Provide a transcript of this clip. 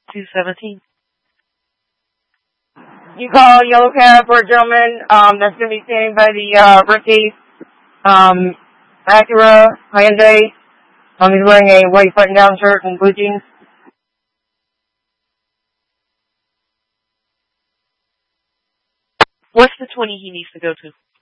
217. You call a yellow cab for a gentleman that's going to be standing by the Ricky Acura Hyundai. He's wearing a white button-down shirt and blue jeans. What's the 20 he needs to go to?